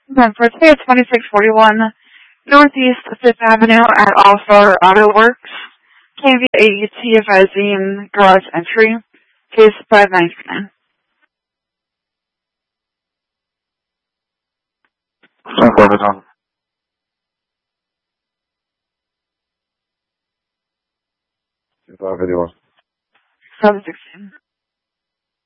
For today, 2641 Northeast 5th Avenue at All Star Auto Works. KVA TFIZ Garage Entry. Case 599. Affirmative. 581. 716.